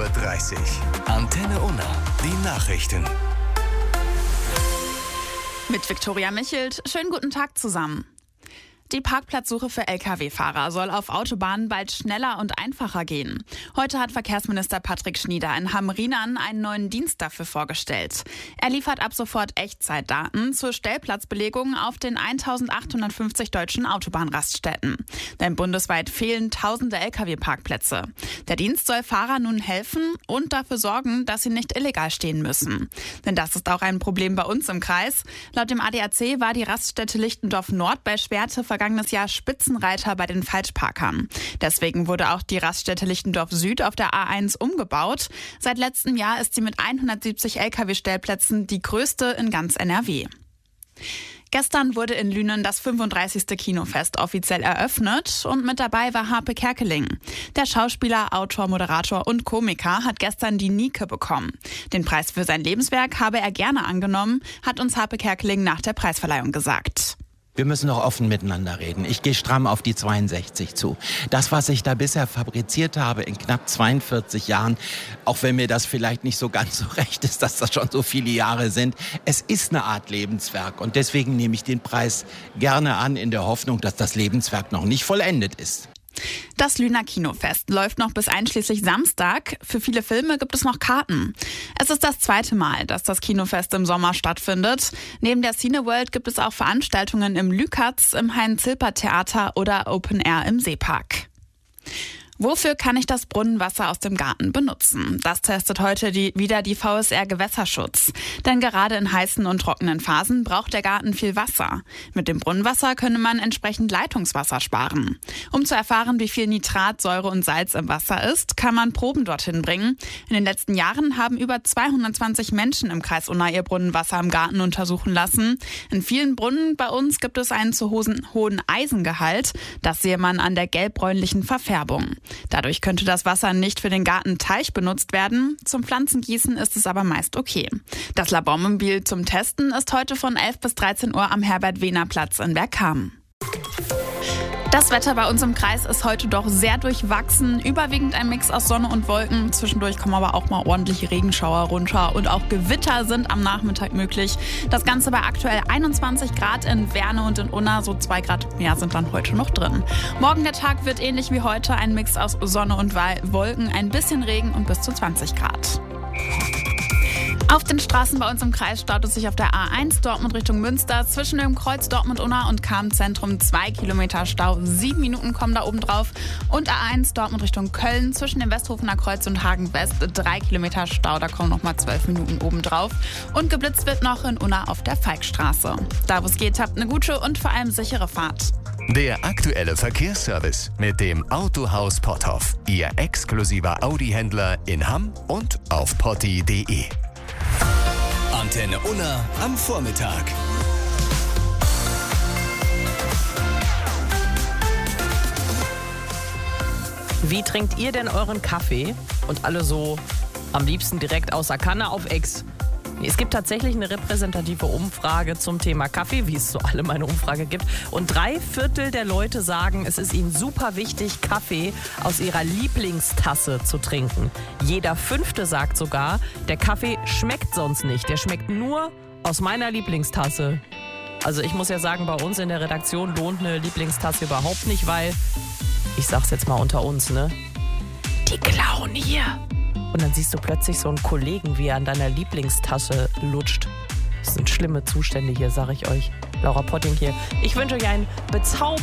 6:30 Uhr. Antenne Unna, die Nachrichten. Mit Viktoria Michelt. Schönen guten Tag zusammen. Die Parkplatzsuche für Lkw-Fahrer soll auf Autobahnen bald schneller und einfacher gehen. Heute hat Verkehrsminister Patrick Schnieder in Hamm-Rienan einen neuen Dienst dafür vorgestellt. Er liefert ab sofort Echtzeitdaten zur Stellplatzbelegung auf den 1850 deutschen Autobahnraststätten. Denn bundesweit fehlen tausende Lkw-Parkplätze. Der Dienst soll Fahrer nun helfen und dafür sorgen, dass sie nicht illegal stehen müssen. Denn das ist auch ein Problem bei uns im Kreis. Laut dem ADAC war die Raststätte Lichtendorf Nord bei Schwerte vergangenes Jahr Spitzenreiter bei den Falschparkern. Deswegen wurde auch die Raststätte Lichtendorf Süd auf der A1 umgebaut. Seit letztem Jahr ist sie mit 170 Lkw-Stellplätzen die größte in ganz NRW. Gestern wurde in Lünen das 35. Kinofest offiziell eröffnet und mit dabei war Harpe Kerkeling. Der Schauspieler, Autor, Moderator und Komiker hat gestern die Nike bekommen. Den Preis für sein Lebenswerk habe er gerne angenommen, hat uns Harpe Kerkeling nach der Preisverleihung gesagt. Wir müssen noch offen miteinander reden. Ich gehe stramm auf die 62 zu. Das, was ich da bisher fabriziert habe in knapp 42 Jahren, auch wenn mir das vielleicht nicht so ganz so recht ist, dass das schon so viele Jahre sind, es ist eine Art Lebenswerk. Und deswegen nehme ich den Preis gerne an, in der Hoffnung, dass das Lebenswerk noch nicht vollendet ist. Das Lüner Kinofest läuft noch bis einschließlich Samstag. Für viele Filme gibt es noch Karten. Es ist das zweite Mal, dass das Kinofest im Sommer stattfindet. Neben der Cineworld gibt es auch Veranstaltungen im Lükatz, im Heinz-Hilpert-Theater oder Open Air im Seepark. Wofür kann ich das Brunnenwasser aus dem Garten benutzen? Das testet heute wieder die VSR Gewässerschutz. Denn gerade in heißen und trockenen Phasen braucht der Garten viel Wasser. Mit dem Brunnenwasser könne man entsprechend Leitungswasser sparen. Um zu erfahren, wie viel Nitrat, Säure und Salz im Wasser ist, kann man Proben dorthin bringen. In den letzten Jahren haben über 220 Menschen im Kreis Unna ihr Brunnenwasser im Garten untersuchen lassen. In vielen Brunnen bei uns gibt es einen zu hohen Eisengehalt. Das sehe man an der gelbbräunlichen Verfärbung. Dadurch könnte das Wasser nicht für den Gartenteich benutzt werden. Zum Pflanzengießen ist es aber meist okay. Das Labormobil zum Testen ist heute von 11 bis 13 Uhr am Herbert-Wehner-Platz in Bergkamen. Das Wetter bei uns im Kreis ist heute doch sehr durchwachsen. Überwiegend ein Mix aus Sonne und Wolken. Zwischendurch kommen aber auch mal ordentliche Regenschauer runter. Und auch Gewitter sind am Nachmittag möglich. Das Ganze bei aktuell 21 Grad in Werne und in Unna. So 2 Grad mehr sind dann heute noch drin. Morgen der Tag wird ähnlich wie heute. Ein Mix aus Sonne und Wolken, ein bisschen Regen und bis zu 20 Grad. Auf den Straßen bei uns im Kreis staut es sich auf der A1 Dortmund Richtung Münster zwischen dem Kreuz Dortmund-Unna und Cham-Zentrum 2 Kilometer Stau. 7 Minuten kommen da oben drauf. Und A1 Dortmund Richtung Köln zwischen dem Westhofener Kreuz und Hagen West 3 Kilometer Stau. Da kommen nochmal 12 Minuten oben drauf. Und geblitzt wird noch in Unna auf der Falkstraße. Da wo es geht, habt eine gute und vor allem sichere Fahrt. Der aktuelle Verkehrsservice mit dem Autohaus Potthoff. Ihr exklusiver Audi-Händler in Hamm und auf potti.de. Antenne Unna am Vormittag. Wie trinkt ihr denn euren Kaffee? Und alle so am liebsten direkt aus der Kanne auf Ex. Es gibt tatsächlich eine repräsentative Umfrage zum Thema Kaffee, wie es so alle meine Umfrage gibt. Und 3/4 der Leute sagen, es ist ihnen super wichtig, Kaffee aus ihrer Lieblingstasse zu trinken. Jeder 5. sagt sogar, der Kaffee schmeckt sonst nicht. Der schmeckt nur aus meiner Lieblingstasse. Also ich muss ja sagen, bei uns in der Redaktion lohnt eine Lieblingstasse überhaupt nicht, weil, ich sag's jetzt mal unter uns, ne? Die klauen hier. Und dann siehst du plötzlich so einen Kollegen, wie er an deiner Lieblingstasse lutscht. Das sind schlimme Zustände hier, sag ich euch. Laura Potting hier. Ich wünsche euch einen bezaubernden